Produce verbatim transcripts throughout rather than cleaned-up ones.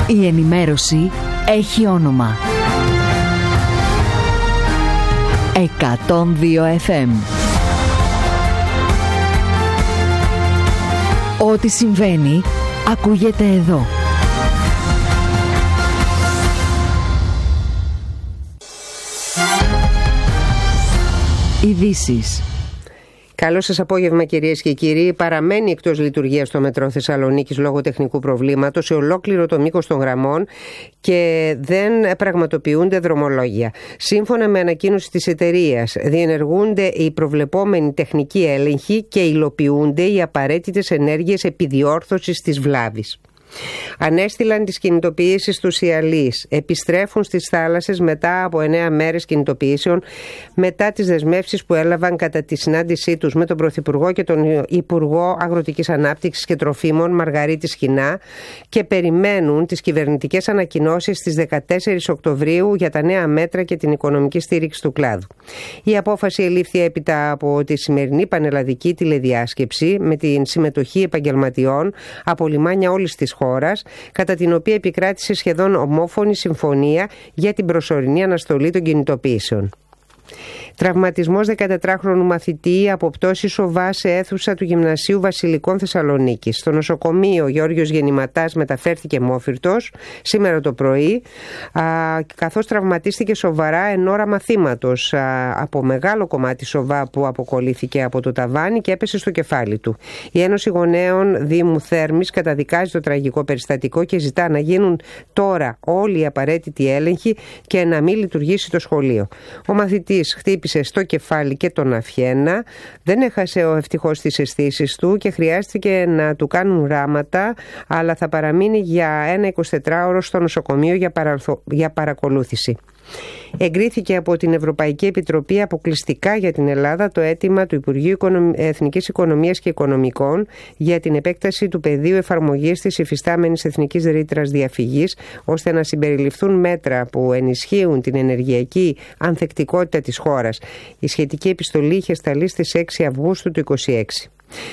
Η ενημέρωση έχει όνομα. εκατόν δύο εφ εμ. Ό,τι συμβαίνει, ακούγεται εδώ. Ειδήσεις. Καλό σας απόγευμα, κυρίες και κύριοι. Παραμένει εκτός λειτουργίας το μετρό Θεσσαλονίκης λόγω τεχνικού προβλήματος σε ολόκληρο το μήκος των γραμμών και δεν πραγματοποιούνται δρομολόγια. Σύμφωνα με ανακοίνωση της εταιρείας, διενεργούνται οι προβλεπόμενοι τεχνικοί έλεγχοι και υλοποιούνται οι απαραίτητες ενέργειες επιδιόρθωσης της βλάβης. Ανέστηλαν τις κινητοποιήσεις του Σιαλής. Επιστρέφουν στις θάλασσες μετά από εννέα μέρες κινητοποιήσεων, μετά τις δεσμεύσεις που έλαβαν κατά τη συνάντησή τους με τον Πρωθυπουργό και τον Υπουργό Αγροτικής Ανάπτυξης και Τροφίμων Μαργαρίτη Σχοινά και περιμένουν τις κυβερνητικές ανακοινώσεις στις δεκατέσσερις Οκτωβρίου για τα νέα μέτρα και την οικονομική στήριξη του κλάδου. Η απόφαση ελήφθη έπειτα από τη σημερινή πανελλαδική τηλεδιάσκεψη με την συμμετοχή επαγγελματιών από λιμάνια όλης της χώρας, κατά την οποία επικράτησε σχεδόν ομόφωνη συμφωνία για την προσωρινή αναστολή των κινητοποιήσεων. Τραυματισμός δεκατετράχρονου μαθητή από πτώση σοβά σε αίθουσα του Γυμνασίου Βασιλικών Θεσσαλονίκης. Στο νοσοκομείο Γεώργιος Γεννηματάς μεταφέρθηκε μόφυρτος σήμερα το πρωί, α, καθώς τραυματίστηκε σοβαρά εν ώρα μαθήματος α, από μεγάλο κομμάτι σοβά που αποκολλήθηκε από το ταβάνι και έπεσε στο κεφάλι του. Η Ένωση Γονέων Δήμου Θέρμης καταδικάζει το τραγικό περιστατικό και ζητά να γίνουν τώρα όλοι οι απαραίτητοι έλεγχοι και να μην λειτουργήσει το σχολείο. Ο μαθητής χτύπησε στο κεφάλι και τον αφιένα, δεν έχασε ο ευτυχώς τις αισθήσεις του και χρειάστηκε να του κάνουν ράματα, αλλά θα παραμείνει για ένα εικοσιτετράωρο στο νοσοκομείο για, παραρθω... για παρακολούθηση. Εγκρίθηκε από την Ευρωπαϊκή Επιτροπή αποκλειστικά για την Ελλάδα το αίτημα του Υπουργείου Εθνικής Οικονομίας και Οικονομικών για την επέκταση του πεδίου εφαρμογής της υφιστάμενης εθνικής ρήτρας διαφυγής, ώστε να συμπεριληφθούν μέτρα που ενισχύουν την ενεργειακή ανθεκτικότητα της χώρας. Η σχετική επιστολή είχε σταλεί στις έξι Αυγούστου του είκοσι έξι.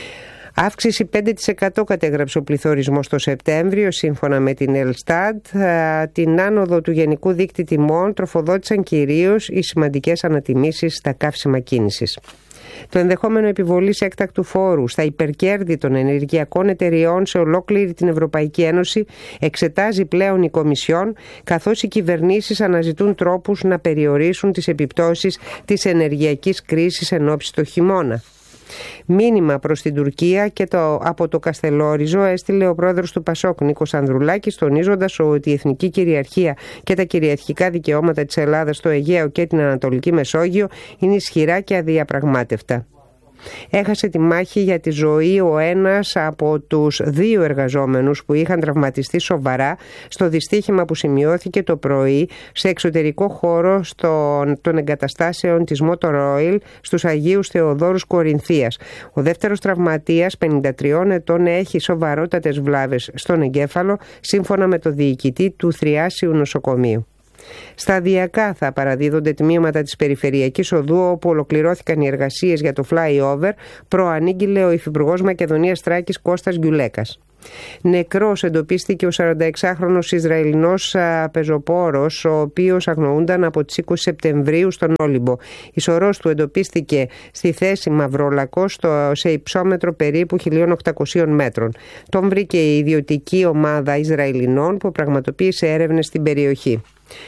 Αύξηση πέντε τοις εκατό κατέγραψε ο πληθωρισμός το Σεπτέμβριο, σύμφωνα με την Ελστάτ. Την άνοδο του γενικού δείκτη τιμών τροφοδότησαν κυρίως οι σημαντικές ανατιμήσεις στα καύσιμα κίνησης. Το ενδεχόμενο επιβολής έκτακτου φόρου στα υπερκέρδη των ενεργειακών εταιριών σε ολόκληρη την Ευρωπαϊκή Ένωση εξετάζει πλέον η Κομισιόν, καθώς οι κυβερνήσεις αναζητούν τρόπους να περιορίσουν τις επιπτώσεις της ενεργειακής κρίσης εν ώψη το χειμώνα. Μήνυμα προς την Τουρκία και το, από το Καστελόριζο έστειλε ο πρόεδρος του Πασόκ Νίκος Ανδρουλάκης, τονίζοντας ότι η εθνική κυριαρχία και τα κυριαρχικά δικαιώματα της Ελλάδας στο Αιγαίο και την Ανατολική Μεσόγειο είναι ισχυρά και αδιαπραγμάτευτα. Έχασε τη μάχη για τη ζωή ο ένας από τους δύο εργαζόμενους που είχαν τραυματιστεί σοβαρά στο δυστύχημα που σημειώθηκε το πρωί σε εξωτερικό χώρο στον, των εγκαταστάσεων της Motor Oil στους Αγίους Θεοδόρους Κορινθίας. Ο δεύτερος τραυματίας, πενήντα τριών ετών, έχει σοβαρότατες βλάβες στον εγκέφαλο, σύμφωνα με το διοικητή του Θριάσιου Νοσοκομείου. Σταδιακά θα παραδίδονται τμήματα της Περιφερειακής Οδού, όπου ολοκληρώθηκαν οι εργασίες για το flyover, προανήγγειλε ο Υφυπουργός Μακεδονίας Θράκης Κώστας Γκιουλέκας. Νεκρός εντοπίστηκε ο σαρανταεξάχρονος Ισραηλινός πεζοπόρος, ο οποίος αγνοούνταν από τις είκοσι Σεπτεμβρίου στον Όλυμπο. Η σωρός του εντοπίστηκε στη θέση Μαυρόλακο στο, σε υψόμετρο περίπου χίλια οκτακόσια μέτρων. Τον βρήκε η ιδιωτική ομάδα Ισραηλινών που πραγματοποίησε έρευνες στην περιοχή.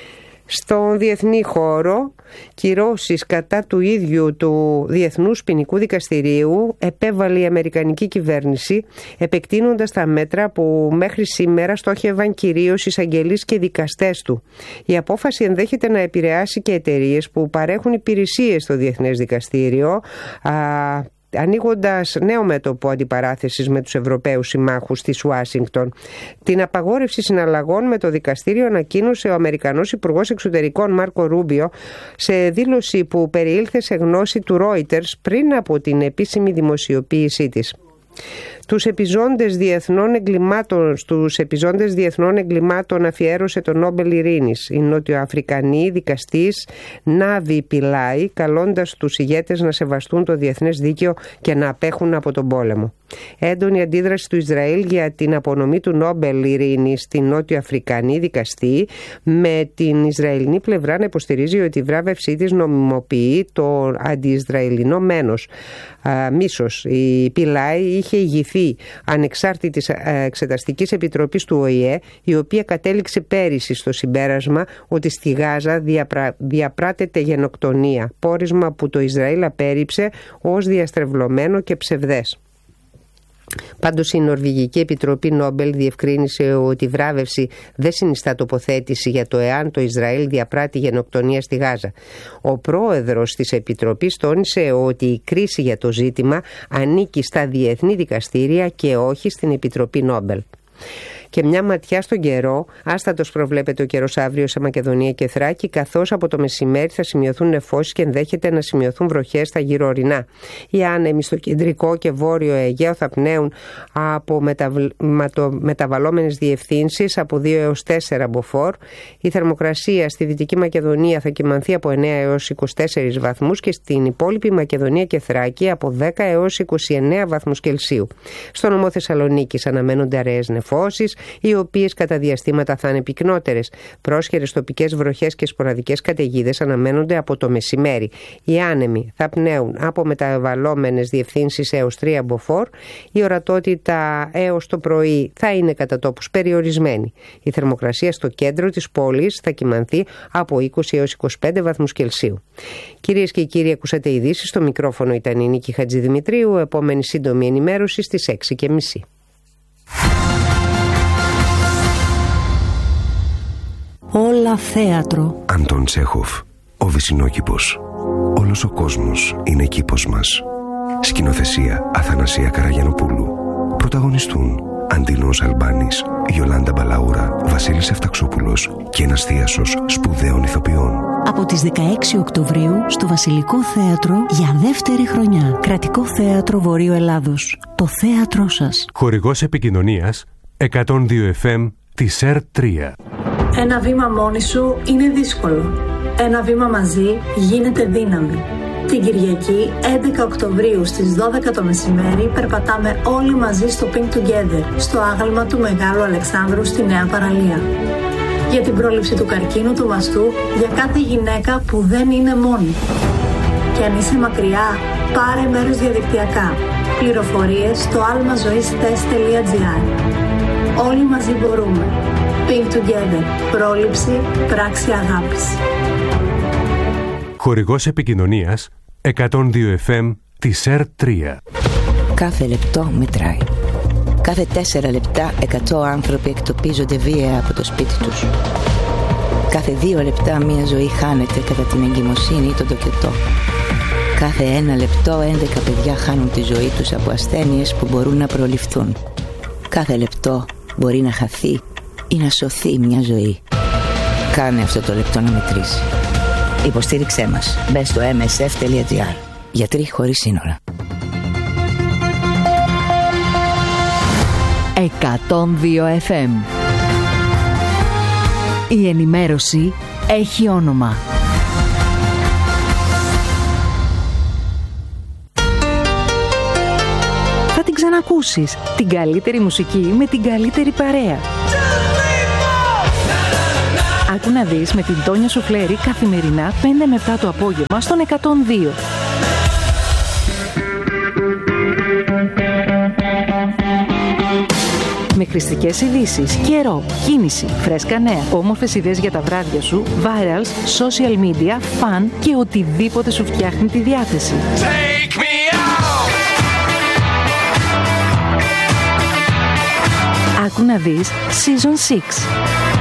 Στον διεθνή χώρο, κυρώσεις κατά του ίδιου του Διεθνούς Ποινικού Δικαστηρίου επέβαλε η Αμερικανική κυβέρνηση, επεκτείνοντας τα μέτρα που μέχρι σήμερα στόχευαν κυρίως εισαγγελείς και δικαστές του. Η απόφαση ενδέχεται να επηρεάσει και εταιρείες που παρέχουν υπηρεσίες στο Διεθνές Δικαστήριο, α, ανοίγοντας νέο μέτωπο αντιπαράθεσης με τους Ευρωπαίους συμμάχους της Ουάσιγκτον. Την απαγόρευση συναλλαγών με το δικαστήριο ανακοίνωσε ο Αμερικανός Υπουργός Εξωτερικών Μάρκο Ρούμπιο σε δήλωση που περιήλθε σε γνώση του Reuters πριν από την επίσημη δημοσιοποίησή της. Τους επιζώντες διεθνών εγκλημάτων, στους επιζώντες διεθνών εγκλημάτων αφιέρωσε το Νόμπελ Ειρήνης η νότιο-αφρικανή δικαστής Νάβη Πιλάι, καλώντας τους ηγέτες να σεβαστούν το διεθνές δίκαιο και να απέχουν από τον πόλεμο. Έντονη αντίδραση του Ισραήλ για την απονομή του Νόμπελ Ειρήνης στην νότιο-αφρικανή δικαστή, με την Ισραηλινή πλευρά να υποστηρίζει ότι η βράβευσή της νομιμοποιεί το αντιισραηλινό μένος. Α, μίσος. Η Πιλάι είχε ηγηθεί ανεξάρτητης εξεταστικής επιτροπής του Ο Η Ε, η οποία κατέληξε πέρυσι στο συμπέρασμα ότι στη Γάζα διαπρα... διαπράτεται γενοκτονία, πόρισμα που το Ισραήλ απέρριψε ως διαστρεβλωμένο και ψευδές. Πάντως η Νορβηγική Επιτροπή Νόμπελ διευκρίνησε ότι η βράβευση δεν συνιστά τοποθέτηση για το εάν το Ισραήλ διαπράττει γενοκτονία στη Γάζα. Ο πρόεδρος της Επιτροπής τόνισε ότι η κρίση για το ζήτημα ανήκει στα διεθνή δικαστήρια και όχι στην Επιτροπή Νόμπελ. Και μια ματιά στον καιρό. Άστατος προβλέπεται ο καιρός αύριο σε Μακεδονία και Θράκη, καθώς από το μεσημέρι θα σημειωθούν νεφώσεις και ενδέχεται να σημειωθούν βροχές στα γύρω-ορεινά. Οι άνεμοι στο κεντρικό και βόρειο Αιγαίο θα πνέουν από μεταβαλλόμενες διευθύνσεις από δύο έως τέσσερα μποφόρ. Η θερμοκρασία στη Δυτική Μακεδονία θα κυμανθεί από εννέα έως είκοσι τέσσερις βαθμούς και στην υπόλοιπη Μακεδονία και Θράκη από δέκα έως είκοσι εννέα βαθμούς Κελσίου. Στο νομό Θεσσαλονίκης αναμένονται αραιές νεφώσεις, οι οποίες κατά διαστήματα θα είναι πυκνότερες. Πρόσχερες τοπικές βροχές και σποραδικές καταιγίδες αναμένονται από το μεσημέρι. Οι άνεμοι θα πνέουν από μεταβαλλόμενες διευθύνσεις έως τρία μποφόρ. Η ορατότητα έως το πρωί θα είναι κατά τόπους περιορισμένη. Η θερμοκρασία στο κέντρο της πόλης θα κυμανθεί από είκοσι έως είκοσι πέντε βαθμούς Κελσίου. Κυρίες και κύριοι, ακούσατε ειδήσεις. Στο μικρόφωνο ήταν η Νίκη Χατζηδημητρίου. Επόμενη σύντομη ενημέρωση στις έξι και μισή. Όλα θέατρο. Αντών Τσέχοφ, ο Βυσσινόκηπος. Όλος ο κόσμος είναι κήπος μας. Σκηνοθεσία Αθανασία Καραγιανοπούλου. Πρωταγωνιστούν Αντίνος Αλμπάνης, Γιολάντα Μπαλαούρα, Βασίλης Εφταξόπουλος και ένας θίασος σπουδαίων ηθοποιών. Από τις δεκαέξι Οκτωβρίου στο Βασιλικό Θέατρο για δεύτερη χρονιά. Κρατικό Θέατρο Βορείου Ελλάδος. Το θέατρό σας. Χορηγός επικοινωνίας εκατόν δύο εφ εμ της ΕΡ τρία. Ένα βήμα μόνη σου είναι δύσκολο. Ένα βήμα μαζί γίνεται δύναμη. Την Κυριακή έντεκα Οκτωβρίου στις δώδεκα το μεσημέρι περπατάμε όλοι μαζί στο Pink Together, στο άγαλμα του Μεγάλου Αλεξάνδρου στη Νέα Παραλία. Για την πρόληψη του καρκίνου του μαστού, για κάθε γυναίκα που δεν είναι μόνη. Και αν είσαι μακριά, πάρε μέρος διαδικτυακά. Πληροφορίες στο almazoistes τελεία gr. Όλοι μαζί μπορούμε. Pink Together. Πρόληψη, πράξη αγάπης. Χορηγός επικοινωνίας εκατόν δύο εφ εμ της ΕΡ τρία. Κάθε λεπτό μετράει. Κάθε τέσσερα λεπτά εκατό άνθρωποι εκτοπίζονται βία από το σπίτι τους. Κάθε δύο λεπτά μία ζωή χάνεται κατά την εγκυμοσύνη ή τον τοκετό. Κάθε ένα λεπτό έντεκα παιδιά χάνουν τη ζωή τους από ασθένειες που μπορούν να προληφθούν. Κάθε λεπτό μπορεί να χαθεί ή να σωθεί μια ζωή. Κάνε αυτό το λεπτό να μετρήσει. Υποστήριξέ μας. Μπες στο εμ ες εφ τελεία τζι άρ. Γιατροί χωρίς σύνορα. εκατόν δύο εφ εμ. Η ενημέρωση έχει όνομα. Θα την ξανακούσεις. Την καλύτερη μουσική με την καλύτερη παρέα. Άκου να δεις με την Τόνια Σουφλέρη καθημερινά πέντε με επτά το απόγευμα στον εκατόν δύο. Με χρηστικές ειδήσεις, καιρό, κίνηση, φρέσκα νέα, όμορφες ιδέες για τα βράδια σου, virals, social media, fun και οτιδήποτε σου φτιάχνει τη διάθεση. Take me out! Άκου να δεις Season έξι.